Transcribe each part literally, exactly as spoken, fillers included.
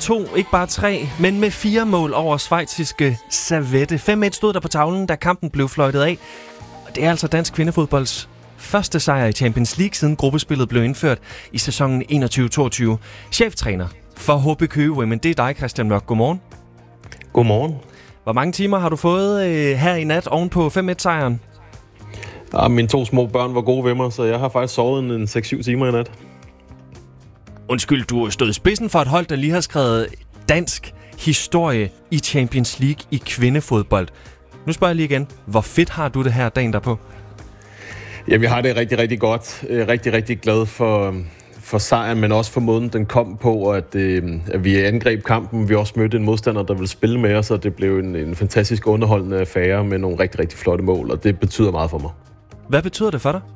to, ikke bare tre, men med fire mål over schweiziske Servette. fem et stod der på tavlen, da kampen blev fløjtet af. Og det er altså dansk kvindefodbolds første sejr i Champions League, siden gruppespillet blev indført i sæsonen enogtyve toogtyve. Cheftræner for H B Køge Women, det er dig, Christian Mørk. Godmorgen. Godmorgen. Hvor mange timer har du fået øh, her i nat oven på fem et-sejren? Ja, mine to små børn var gode ved mig, så jeg har faktisk sovet en seks syv timer i nat. Undskyld, du stod i spidsen for et hold, der lige har skrevet dansk historie i Champions League i kvindefodbold. Nu spørger jeg lige igen, hvor fedt har du det her dagen derpå? Jamen, jeg har det rigtig, rigtig godt. Rigtig, rigtig glad for, for sejren, men også for måden, den kom på, og at, at vi angreb kampen. Vi også mødte en modstander, der ville spille med os, og det blev en, en fantastisk underholdende affære med nogle rigtig, rigtig flotte mål, og det betyder meget for mig. Hvad betyder det for dig?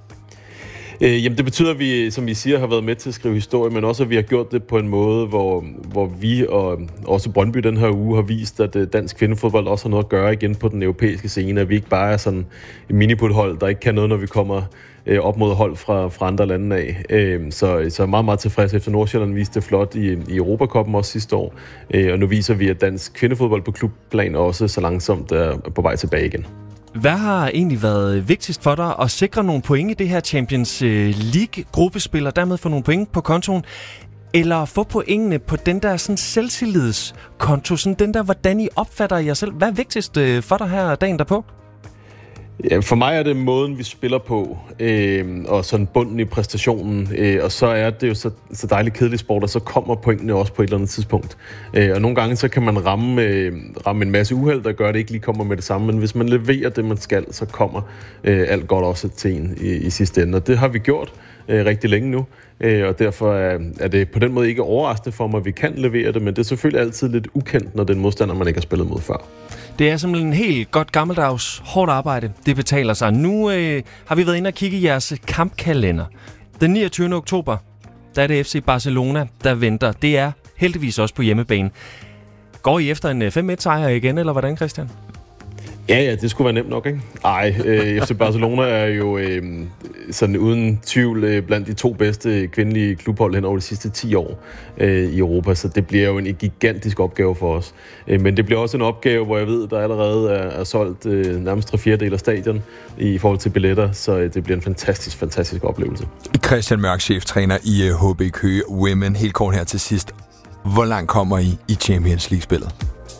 Øh, jamen det betyder, at vi, som I siger, har været med til at skrive historie, men også, at vi har gjort det på en måde, hvor, hvor vi og også Brøndby den her uge har vist, at dansk kvindefodbold også har noget at gøre igen på den europæiske scene. At vi ikke bare er sådan et miniputhold, der ikke kan noget, når vi kommer øh, op mod hold fra, fra andre lande af. Øh, så, så meget, meget tilfreds efter Nordsjælland viste det flot i, i Europacupen også sidste år. Øh, og nu viser vi, at dansk kvindefodbold på klubplan også så langsomt er på vej tilbage igen. Hvad har egentlig været vigtigst for dig at sikre nogle point i det her Champions League-gruppespil, og dermed få nogle point på kontoen, eller få pointene på den der sådan selvtillidskonto, sådan den der, hvordan I opfatter jer selv? Hvad er vigtigst for dig her dagen derpå? Ja, for mig er det måden, vi spiller på, øh, og sådan bunden i præstationen. Øh, og så er det jo så, så dejligt kedelig sport, og så kommer pointene også på et eller andet tidspunkt. Øh, og nogle gange så kan man ramme, øh, ramme en masse uheld, der gør, at det ikke lige kommer med det samme. Men hvis man leverer det, man skal, så kommer øh, alt godt også til en i, i sidste ende. Og det har vi gjort øh, rigtig længe nu. Øh, og derfor er, er det på den måde ikke overraskende for mig, at vi kan levere det. Men det er selvfølgelig altid lidt ukendt, når den modstander, man ikke har spillet mod før. Det er simpelthen en helt godt gammeldags hårdt arbejde. Det betaler sig. Nu øh, har vi været inde og kigge i jeres kampkalender. Den niogtyvende oktober, der er det F C Barcelona, der venter. Det er heldigvis også på hjemmebane. Går I efter en fem et-sejr igen, eller hvordan, Christian? Ja, ja, det skulle være nemt nok, ikke? Ej, øh, F C Barcelona er jo øh, sådan uden tvivl øh, blandt de to bedste kvindelige klubhold hen over de sidste ti år øh, i Europa, så det bliver jo en gigantisk opgave for os. Øh, men det bliver også en opgave, hvor jeg ved, der allerede er, er solgt øh, nærmest tre fjerdedele af stadion i forhold til billetter, så øh, det bliver en fantastisk, fantastisk oplevelse. Christian Mørk, cheftræner i H B Køge Women. Helt kort her til sidst. Hvor langt kommer I i Champions League-spillet?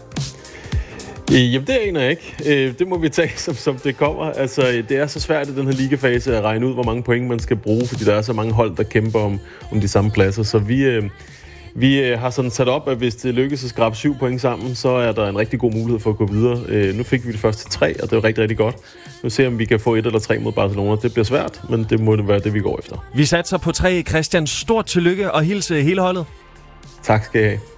Jamen, det aner jeg ikke. Det må vi tage, som, som det kommer. Altså, det er så svært i den her ligafase at regne ud, hvor mange point man skal bruge, fordi der er så mange hold, der kæmper om, om de samme pladser. Så vi, øh, vi har sådan sat op, at hvis det lykkes at skrabe syv point sammen, så er der en rigtig god mulighed for at gå videre. Øh, nu fik vi det første tre, og det er rigtig, rigtig godt. Nu ser vi, om vi kan få et eller tre mod Barcelona. Det bliver svært, men det må det være det, vi går efter. Vi satser på tre. Christian, stort tillykke og hilse hele holdet. Tak skal I have.